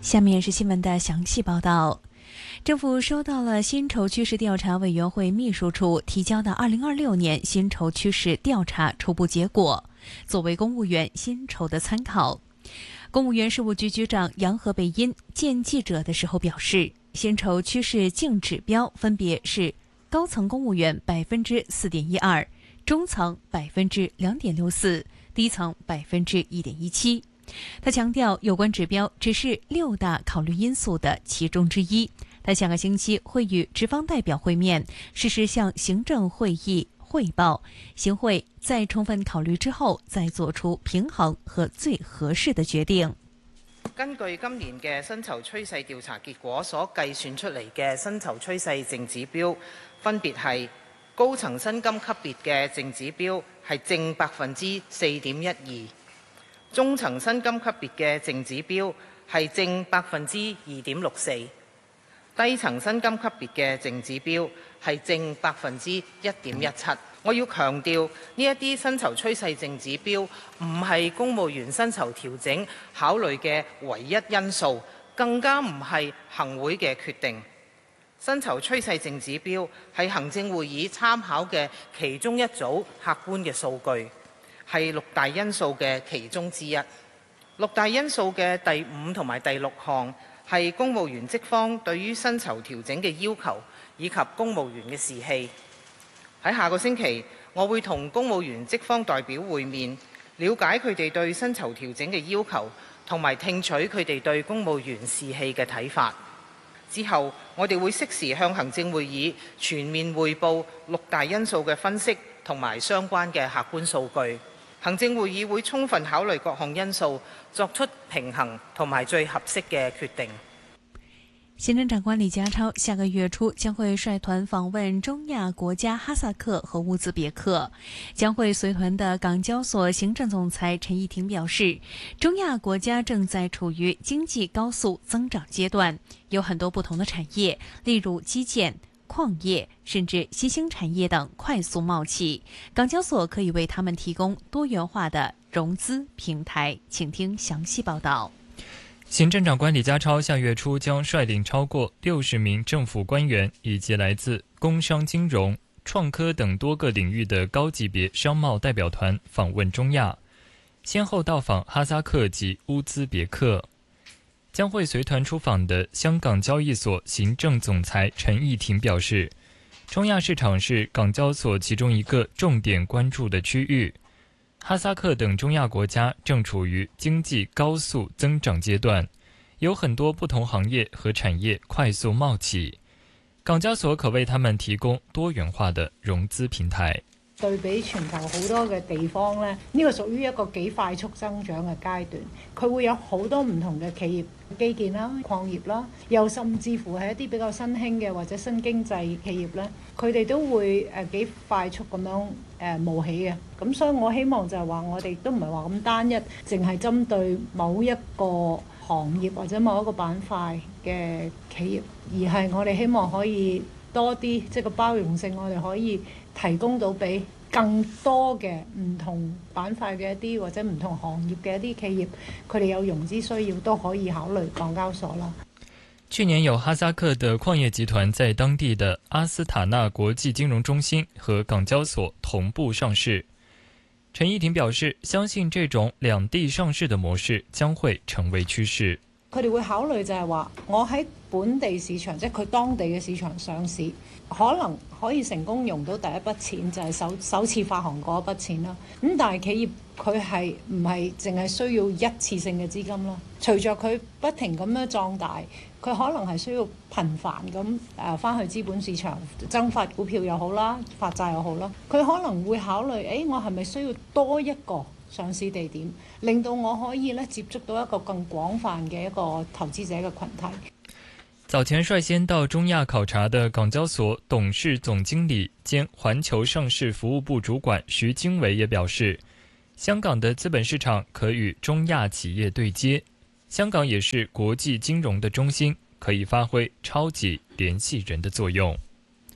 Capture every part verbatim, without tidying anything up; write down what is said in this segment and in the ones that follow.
下面是新闻的详细报道。政府收到了薪酬趋势调查委员会秘书处提交的二零二六年薪酬趋势调查初步结果，作为公务员薪酬的参考。公务员事务局局长杨和北因见记者的时候表示，薪酬趋势净指标分别是高层公务员百分之四点一二，中层百分之两点六四，低层百分之一点一七。他强调，有关指标只是六大考虑因素的其中之一。他下个星期会与职方代表会面，适时向行政会议汇报，行会在充分考虑之后再做出平衡和最合适的決定。 根據今年嘅薪酬趨勢調查結果所計算出嚟嘅薪酬趨勢淨指標，分別係高層薪金級別嘅淨指標係正百分之四點一二，中層薪金級別嘅淨指標係正百分之二點六四，低層薪金級別嘅淨指標係正百分之一點一七。我要強調，呢一啲薪酬趨勢淨指標唔係公務員薪酬調整考慮嘅唯一因素，更加唔係行會嘅決定。薪酬趨勢淨指標係行政會議參考嘅其中一組客觀嘅數據，係六大因素嘅其中之一。六大因素嘅第五同埋第六項係公務員職方對於薪酬調整嘅要求，以及公務員嘅士氣。喺下個星期，我會同公務員職方代表會面，了解佢哋對薪酬調整嘅要求，同埋聽取佢哋對公務員士氣嘅睇法。之後，我哋會適時向行政會議全面匯報六大因素嘅分析同埋相關嘅客觀數據。行政會議會充分考慮各項因素，作出平衡同埋最合適嘅決定。 行政長官李家超下個月初將會率團訪問中亞國家哈薩克和烏茲別克。將會隨團的港交所行政總裁陳義婷表示，中亞國家正在處於經濟高速增長階段，有很多不同的產業，例如基建、礦業，甚至新興產業等快速冒起。港交所可以為他們提供多元化的融資平台。請聽詳細報道。 行政長官李家超下月初將率領超過六十名政府官員以及來自工商金融、創科等多個領域的高級別商貿代表團訪問中亞，先後到訪哈薩克及烏茲別克。將會隨團出訪的香港交易所行政總裁陳義婷表示，中亞市場是港交所其中一個重點關注的區域。哈薩克等中亞國家正處於經濟高速增長階段，有很多不同行業和產業快速冒起，港交所可為他們提供多元化的融資平台。 對比全球好多嘅地方呢，呢個屬於一個幾快速增長嘅階段，佢會有好多唔同嘅企業，基建啦、礦業啦，又甚至乎係一啲比較新興嘅或者新經濟企業呢，佢哋都會誒幾快速咁樣誒冒起嘅。咁所以我希望就係話，我哋都唔係話咁單一，淨係針對某一個行業或者某一個板塊嘅企業，而係我哋希望可以多啲，即係個包容性，我哋可以提供到俾更多嘅唔同板塊嘅一啲或者唔同行業嘅一啲企業，佢哋有融資需要都可以考慮港交所啦。 去年有哈薩克的礦業集團在當地的阿斯塔納國際金融中心和港交所同步上市。陳義婷表示，相信這種兩地上市的模式將會成為趨勢。 佢哋會考慮就係話，我喺本地市場，即係佢當地嘅市場上市，可能可以成功用到第一筆錢，就係首首次發行嗰一筆錢啦。咁但係企業佢係唔係淨係需要一次性嘅資金啦？隨着佢不停咁樣壯大，佢可能係需要頻繁咁誒翻去資本市場增發股票又好啦，發債又好啦。佢可能會考慮，誒我係咪需要多一個上市地點，令到我可以咧接觸到一個更廣泛嘅一個投資者嘅群體。 早前率先到中亞考察的港交所董事總經理兼環球上市服務部主管徐經緯也表示，香港的資本市場可與中亞企業對接，香港也是國際金融的中心，可以發揮超級聯繫人的作用。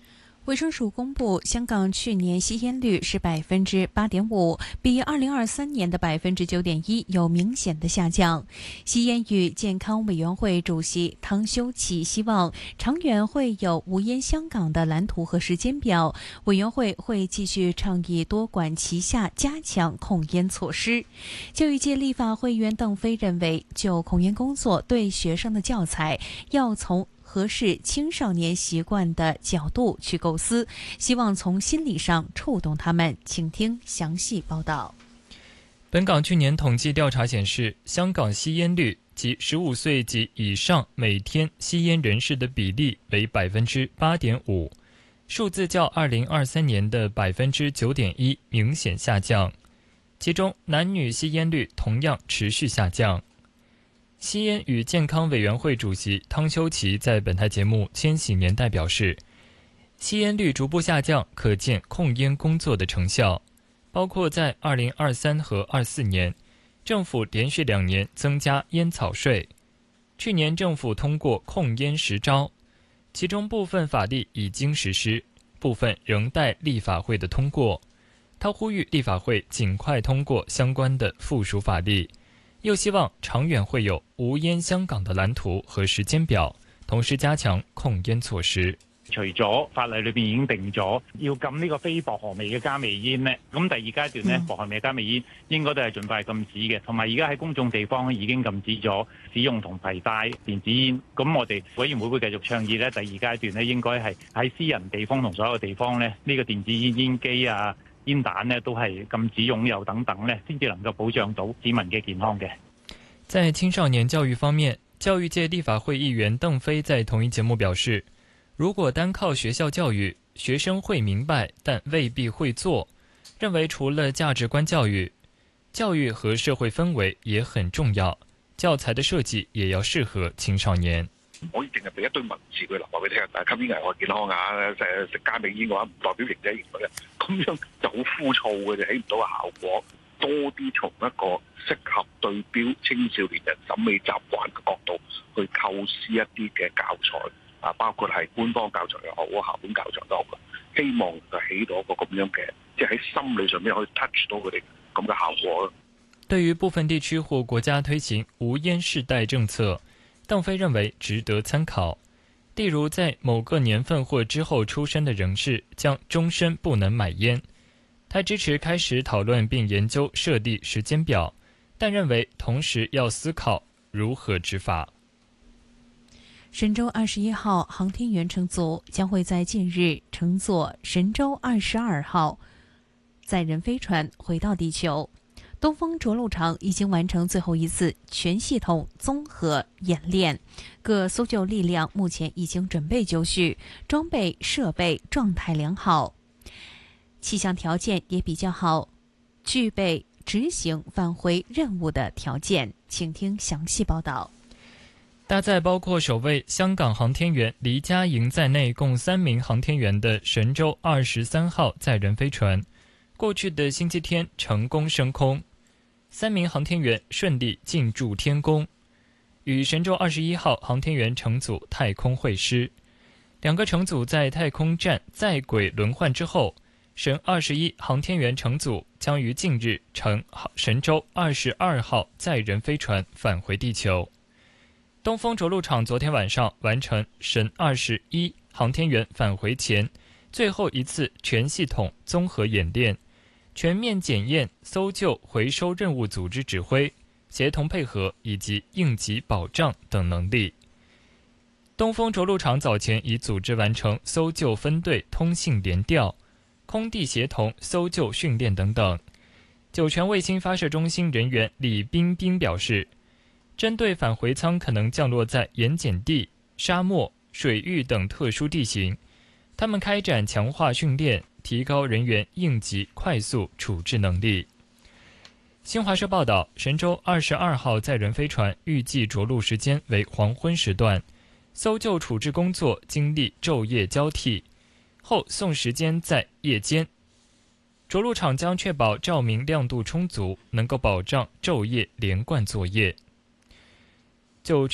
卫生署公布，香港去年吸烟率是百分之八点五，比二零二三年的百分之九点一有明显的下降。吸烟与健康委员会主席汤修齐希望，长远会有无烟香港的蓝图和时间表。委员会会继续倡议多管齐下，加强控烟措施。教育界立法会议员邓飞认为，就控烟工作对学生的教材要从合适青少年习惯的角度去构思，希望从心理上触动他们。请听详细报道。 本港去年统计调查显示，香港吸烟率及十五岁及以上每天吸烟人士的比例为百分之八点五，数字较二零二三年的百分之九点一明显下降，其中男女吸烟率同样持续下降。吸烟与健康委员会主席汤修齐在本台节目《千禧年代》表示，吸烟率逐步下降，可见控烟工作的成效，包括在二零二三和二四年，政府连续两年增加烟草税。去年政府通过控烟十招，其中部分法律已经实施，部分仍待立法会的通过。他呼吁立法会尽快通过相关的附属法律，又希望长远会有无烟香港的蓝圖和時間表，同時加強控煙措施。 除咗法例裏邊已經定咗要禁呢個非薄荷味嘅加味煙呢，咁第二階段呢，薄荷味加味煙應該都係盡快禁止嘅，同埋而家喺公眾地方已經禁止咗使用同攜帶電子煙。咁我哋委員會會繼續倡議呢，第二階段呢應該係喺私人地方同所有地方呢，呢個電子煙煙機啊、煙彈呢都係禁止擁有等等呢，先至能夠保障到市民嘅健康嘅。 在青少年教育方面，教育界立法会议员邓飞在同一节目表示，如果单靠学校教育，学生会明白但未必会做，认为除了价值观教育，教育和社会氛围也很重要，教材的设计也要适合青少年。 唔可以淨係俾一堆文字佢留話俾你聽，但係吸煙危害健康啊，誒食加味煙嘅話唔代表型仔型女，咁樣就好枯燥嘅，就起唔到個效果。多啲從一個適合對標青少年人審美習慣嘅角度去構思一啲嘅教材啊，包括係官方教材又好，校本教材都好，希望就起到一個咁樣嘅，即係喺心理上面可以 touch 到佢哋咁嘅效果。 對於部分地區或國家推行無煙世代政策，鄧飛認為值得參考。例如在某個年份或之後出生的人士將終身不能買煙。他支持開始討論並研究設立時間表，但認為同時要思考如何執法。 神舟二十一號航天員乘組將會在近日乘坐神舟二十二號載人飛船回到地球。東風着陸場已經完成最後一次全系統綜合演練，各搜救力量目前已經準備就緒，裝備設備狀態良好，氣象條件也比較好，具備執行返回任務的條件。請聽詳細報道。 搭載包括首位香港航天員黎嘉瑩在內共三名航天員的神舟二十三號載人飛船，過去的星期天成功升空，三名航天員順利進駐天宮，與神舟二十一號航天員乘組太空會師。兩個乘組在太空站在軌輪換之後，神二十一航天員乘組將於近日乘神舟二十二號載人飛船返回地球。東風着陸場昨天晚上完成神二十一航天員返回前最後一次全系統綜合演練，全面檢驗搜救回收任務組織指揮、協同配合以及應急保障等能力。東風着陸場早前已組織完成搜救分隊通信聯調、空地協同搜救訓練等等。酒泉衛星發射中心人員李冰冰表示，針對返回艙可能降落在鹽鹼地、沙漠、水域等特殊地形，他們開展強化訓練，提高人員應急快速處置能力。新華社報道，神舟二十二號載人飛船預計着陸時間為黃昏時段，搜救處置工作經歷晝夜交替，後送時間在夜間。着陸場將確保照明亮度充足，能夠保障晝夜連貫作業。就